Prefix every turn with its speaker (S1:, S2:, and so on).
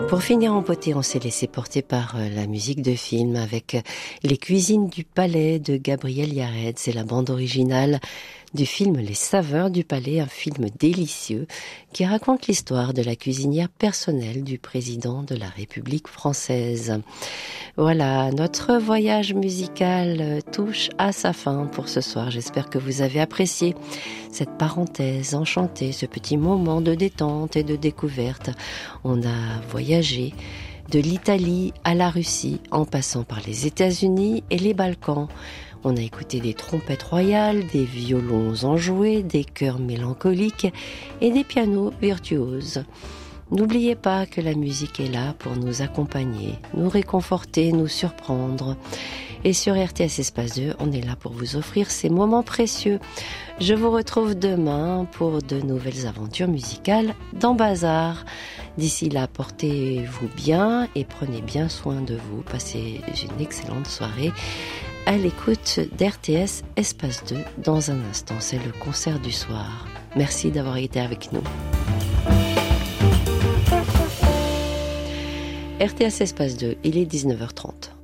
S1: Pour finir en beauté, on s'est laissé porter par la musique de film avec Les cuisines du palais de Gabriel Yared. C'est la bande originale du film Les saveurs du palais, un film délicieux qui raconte l'histoire de la cuisinière personnelle du président de la République française. Voilà, notre voyage musical touche à sa fin pour ce soir. J'espère que vous avez apprécié cette parenthèse enchantée, ce petit moment de détente et de découverte. On a voyagé de l'Italie à la Russie, en passant par les États-Unis et les Balkans. On a écouté des trompettes royales, des violons enjoués, des chœurs mélancoliques et des pianos virtuoses. N'oubliez pas que la musique est là pour nous accompagner, nous réconforter, nous surprendre. Et sur RTS Espace 2, on est là pour vous offrir ces moments précieux. Je vous retrouve demain pour de nouvelles aventures musicales dans Bazar. D'ici là, portez-vous bien et prenez bien soin de vous. Passez une excellente soirée à l'écoute d'RTS Espace 2. Dans un instant, c'est le concert du soir. Merci d'avoir été avec nous. RTS Espace 2, il est 19h30.